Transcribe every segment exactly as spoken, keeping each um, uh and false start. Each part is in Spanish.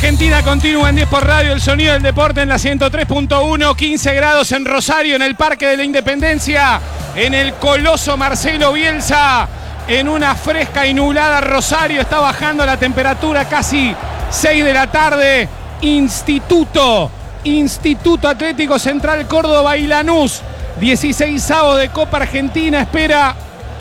Argentina continúa en diez por Radio, el sonido del deporte en la ciento tres punto uno, quince grados en Rosario, en el Parque de la Independencia, en el coloso Marcelo Bielsa, en una fresca y nublada Rosario, está bajando la temperatura, casi seis de la tarde. Instituto, Instituto Atlético Central Córdoba y Lanús, dieciseisavo de Copa Argentina, espera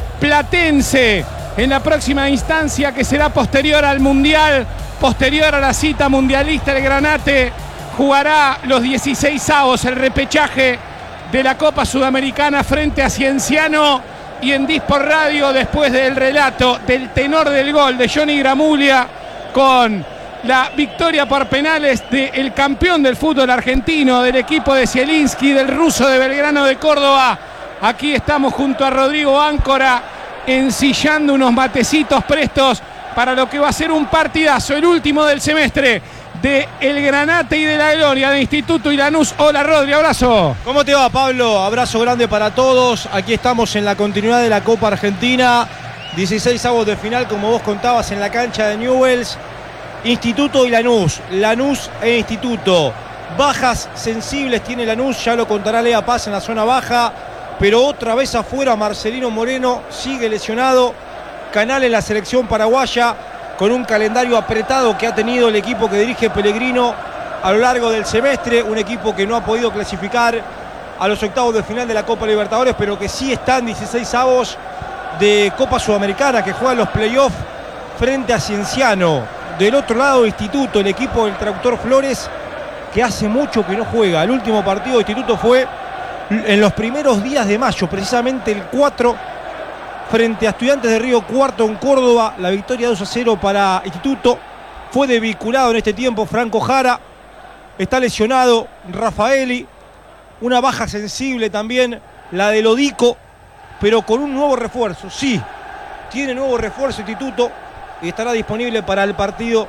Platense en la próxima instancia que será posterior al Mundial, posterior a la cita mundialista. El Granate jugará los dieciseisavos, el repechaje de la Copa Sudamericana frente a Cienciano. Y en diez por Radio, después del relato del tenor del gol de Johnny Gramulia, con la victoria por penales del campeón del fútbol argentino, del equipo de Zielinski, del ruso de Belgrano de Córdoba. Aquí estamos junto a Rodrigo Áncora, ensillando unos matecitos prestos para lo que va a ser un partidazo, el último del semestre de El Granate y de la Gloria de Instituto y Lanús. Hola Rodri, abrazo. ¿Cómo te va, Pablo? Abrazo grande para todos. Aquí estamos en la continuidad de la Copa Argentina, dieciseisavos de final, como vos contabas, en la cancha de Newell's. Instituto y Lanús, Lanús e Instituto. Bajas sensibles tiene Lanús, ya lo contará Lea Paz en la zona baja, pero otra vez afuera Marcelino Moreno, sigue lesionado. Canal en la selección paraguaya, con un calendario apretado que ha tenido el equipo que dirige Pellegrino a lo largo del semestre, un equipo que no ha podido clasificar a los octavos de final de la Copa Libertadores, pero que sí están dieciseisavos de Copa Sudamericana, que juegan los playoffs frente a Cienciano. Del otro lado, Instituto, el equipo del Traductor Flores, que hace mucho que no juega. El último partido de Instituto fue en los primeros días de mayo, precisamente el cuatro, frente a Estudiantes de Río Cuarto en Córdoba. La victoria dos a cero para Instituto. Fue desvinculado en este tiempo Franco Jara. Está lesionado Rafaeli. Una baja sensible también, la de Lodico, pero con un nuevo refuerzo. Sí, tiene nuevo refuerzo Instituto y estará disponible para el partido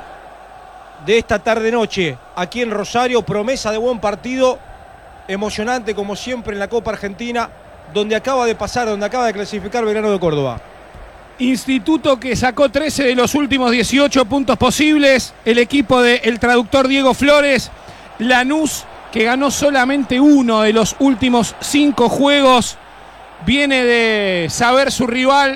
de esta tarde-noche aquí en Rosario. Promesa de buen partido, emocionante como siempre en la Copa Argentina, donde acaba de pasar, donde acaba de clasificar Belgrano de Córdoba. Instituto que sacó trece de los últimos dieciocho puntos posibles, el equipo del traductor Diego Flores. Lanús, que ganó solamente uno de los últimos cinco juegos, viene de saber su rival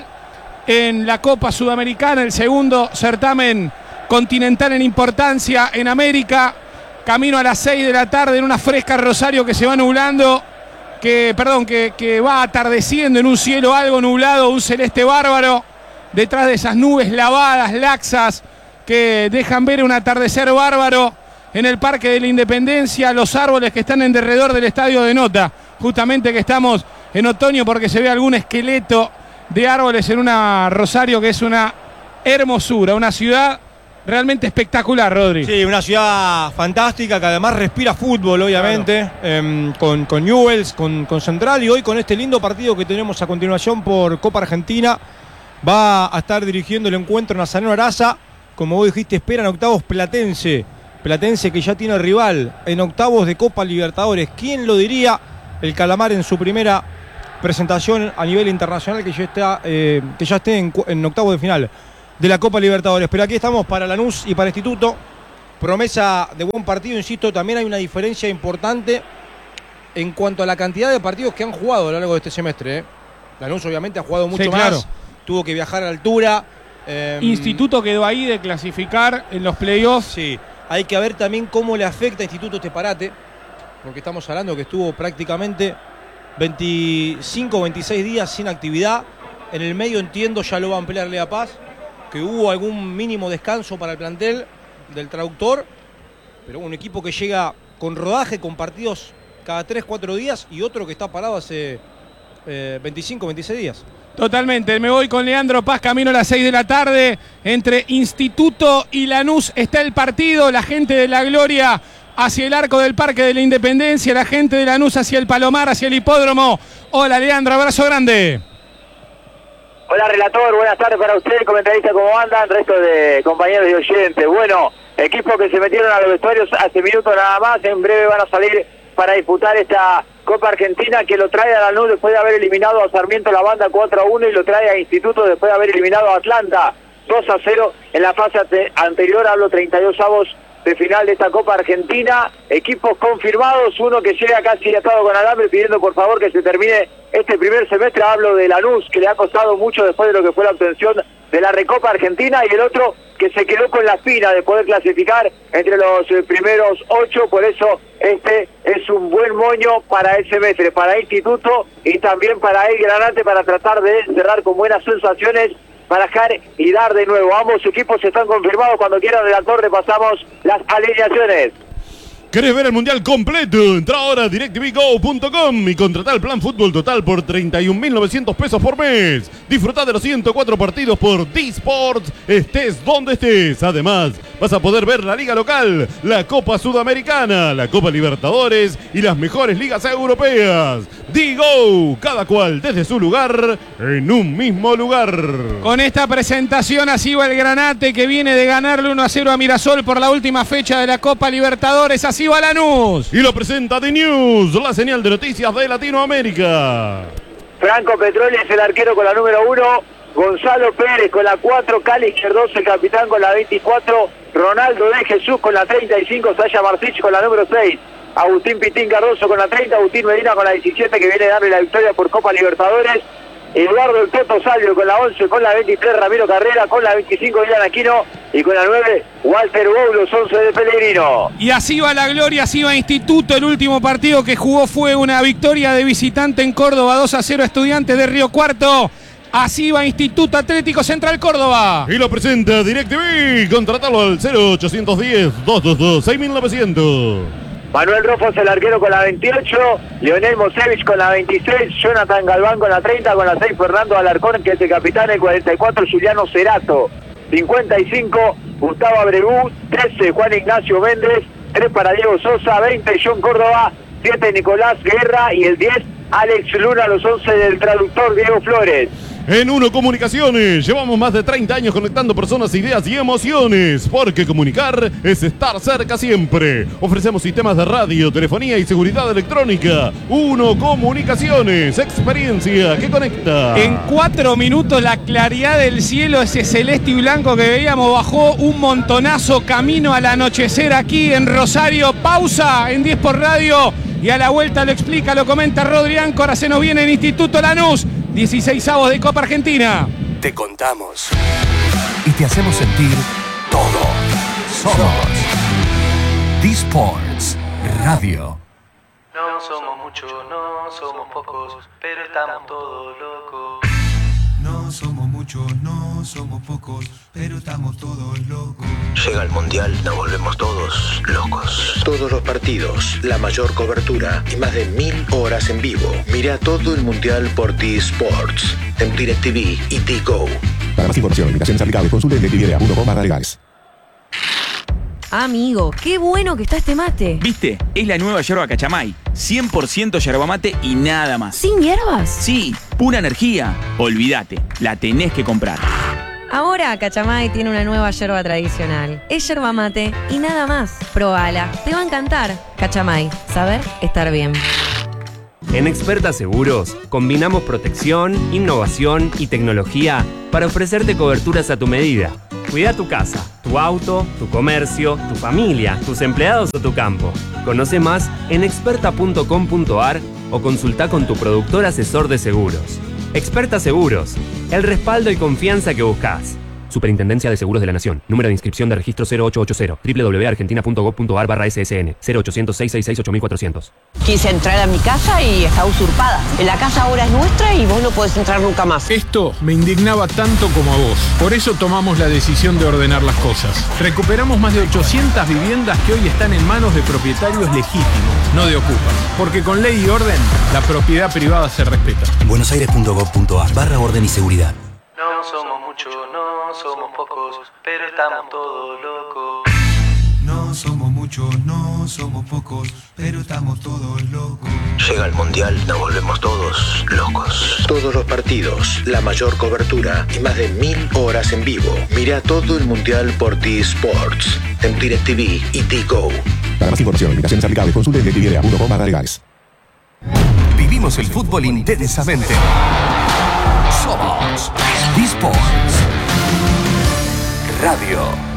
en la Copa Sudamericana, el segundo certamen continental en importancia en América. Camino a las seis de la tarde en una fresca Rosario que se va nublando, que, perdón, que, que va atardeciendo en un cielo algo nublado, un celeste bárbaro, detrás de esas nubes lavadas, laxas, que dejan ver un atardecer bárbaro en el Parque de la Independencia, los árboles que están en derredor del Estadio de Nota, justamente que estamos en otoño porque se ve algún esqueleto de árboles en una Rosario que es una hermosura, una ciudad realmente espectacular, Rodri. Sí, una ciudad fantástica que además respira fútbol, obviamente, claro. eh, con, con Newell's, con, con Central, y hoy con este lindo partido que tenemos a continuación por Copa Argentina. Va a estar dirigiendo el encuentro Nazareno Araza. Como vos dijiste, esperan octavos Platense. Platense que ya tiene rival en octavos de Copa Libertadores. ¿Quién lo diría? El Calamar en su primera presentación a nivel internacional que ya, está, eh, que ya esté en, en octavos de final de la Copa Libertadores. Pero aquí estamos para Lanús y para Instituto. Promesa de buen partido, insisto, también hay una diferencia importante en cuanto a la cantidad de partidos que han jugado a lo largo de este semestre. ¿eh? Lanús obviamente ha jugado mucho sí, claro. más, tuvo que viajar a la altura. Eh, Instituto quedó ahí de clasificar en los playoffs. Sí, hay que ver también cómo le afecta a Instituto este parate, porque estamos hablando que estuvo prácticamente veinticinco o veintiséis días sin actividad. En el medio, entiendo, ya lo va a ampliar Lea Paz, que hubo algún mínimo descanso para el plantel del traductor, pero un equipo que llega con rodaje, con partidos cada tres cuatro días, y otro que está parado hace eh, veinticinco o veintiséis días. Totalmente, me voy con Leandro Paz, camino a las seis de la tarde, entre Instituto y Lanús está el partido, la gente de la Gloria hacia el arco del Parque de la Independencia, la gente de Lanús hacia el Palomar, hacia el hipódromo. Hola Leandro, abrazo grande. Hola relator, buenas tardes para usted, comentarista, ¿cómo andan? Resto de compañeros y oyentes. Bueno, equipos que se metieron a los vestuarios hace minutos nada más, en breve van a salir para disputar esta Copa Argentina que lo trae a Lanús después de haber eliminado a Sarmiento la banda cuatro a uno y lo trae a Instituto después de haber eliminado a Atlanta dos a cero en la fase anterior, hablo treinta y dos avos de final de esta Copa Argentina. Equipos confirmados, uno que llega casi atado con alambre pidiendo por favor que se termine este primer semestre. Hablo de Lanús, que le ha costado mucho después de lo que fue la obtención de la Recopa Argentina, y el otro que se quedó con la espina de poder clasificar entre los eh, primeros ocho. Por eso este es un buen moño para el semestre, para Instituto y también para el Granate, para tratar de cerrar con buenas sensaciones, barajar y dar de nuevo. Ambos equipos están confirmados. Cuando quieran, redactor, repasamos las alineaciones. ¿Querés ver el mundial completo? Entra ahora a directv go punto com y contratá el plan fútbol total por treinta y un mil novecientos pesos por mes. Disfrutá de los ciento cuatro partidos por D-Sports, estés donde estés. Además, vas a poder ver la liga local, la Copa Sudamericana, la Copa Libertadores y las mejores ligas europeas. D-Go, cada cual desde su lugar, en un mismo lugar. Con esta presentación así va el Granate, que viene de ganarle uno a cero a Mirasol por la última fecha de la Copa Libertadores. Así va Lanús. Y lo presenta The News, la señal de noticias de Latinoamérica. Franco Petroli es el arquero con la número uno, Gonzalo Pérez con la cuatro, Cali Izquierdos el capitán con la veinticuatro, Ronaldo de Jesús con la treinta y cinco, Saya Martich con la número seis, Agustín Pitín Cardoso con la treinta, Agustín Medina con la diecisiete, que viene a darle la victoria por Copa Libertadores, Eduardo El Toto Salvio con la once, con la veintitrés, Ramiro Carrera con la veinticinco, Ilan Aquino, y con la nueve, Walter Bou, los once de Pellegrino. Y así va la gloria, así va Instituto. El último partido que jugó fue una victoria de visitante en Córdoba, dos a cero, Estudiantes de Río Cuarto. Así va Instituto Atlético Central Córdoba. Y lo presenta DirecTV. Contratalo al cero ochocientos diez, doscientos veintidós, seis mil novecientos. Manuel Rofos, el arquero, con la veintiocho, Leonel Mosevich con la veintiséis, Jonathan Galván con la treinta, con la seis, Fernando Alarcón, que es el capitán, el cuarenta y cuatro, Juliano Cerato, cincuenta y cinco, Gustavo Abreu, trece, Juan Ignacio Méndez, tres para Diego Sosa, veinte, John Córdoba, siete, Nicolás Guerra, y el diez, Alex Luna, los once del traductor Diego Flores. En Uno Comunicaciones llevamos más de treinta años conectando personas, ideas y emociones, porque comunicar es estar cerca siempre. Ofrecemos sistemas de radio, telefonía y seguridad electrónica. Uno Comunicaciones, experiencia que conecta. En cuatro minutos la claridad del cielo, ese celeste y blanco que veíamos, bajó un montonazo camino al anochecer aquí en Rosario. Pausa en diez por Radio y a la vuelta lo explica, lo comenta Rodri Áncora. Se nos viene el Instituto Lanús, dieciseisavos de Copa Argentina. Te contamos y te hacemos sentir todo. Somos D-Sports Radio. No somos muchos, no somos pocos, pero estamos todos locos. No somos muchos, no somos pocos, pero estamos todos locos. Llega el Mundial, nos volvemos todos locos. Todos los partidos, la mayor cobertura y más de mil horas en vivo. Mira todo el Mundial por D-Sports, en DirecTV y D-Go. Para más información, limitaciones aplicables, consulte directv punto com barra legales. Amigo, qué bueno que está este mate. ¿Viste? Es la nueva yerba Cachamay. cien por ciento yerba mate y nada más. ¿Sin hierbas? Sí, pura energía. Olvídate, la tenés que comprar. Ahora Cachamay tiene una nueva yerba tradicional. Es yerba mate y nada más. Probala, te va a encantar. Cachamay, saber estar bien. En Experta Seguros combinamos protección, innovación y tecnología para ofrecerte coberturas a tu medida. Cuida tu casa, tu auto, tu comercio, tu familia, tus empleados o tu campo. Conoce más en experta punto com punto ar o consulta con tu productor asesor de seguros. Experta Seguros, el respaldo y confianza que buscas. Superintendencia de Seguros de la Nación. Número de inscripción de registro cero ocho ocho cero. doble u doble u doble u punto argentina punto gov punto ar barra ese ese ene. cero ochocientos, seiscientos sesenta y seis, ocho mil cuatrocientos. Quise entrar a mi casa y está usurpada. La casa ahora es nuestra y vos no podés entrar nunca más. Esto me indignaba tanto como a vos. Por eso tomamos la decisión de ordenar las cosas. Recuperamos más de ochocientas viviendas que hoy están en manos de propietarios legítimos, no de ocupas. Porque con ley y orden, la propiedad privada se respeta. buenosaires punto gov punto ar barra orden y seguridad. No somos muchos, no somos pocos, pero estamos todos locos. No somos muchos, no somos pocos, pero estamos todos locos. Llega el Mundial, nos volvemos todos locos. Todos los partidos, la mayor cobertura y más de mil horas en vivo. Mira todo el Mundial por D-Sports, en DirecTV y D-Go. Para más información, limitaciones aplicables, consulte directv punto com barra legales. Vivimos el fútbol intensamente. Somos D-Sports Radio.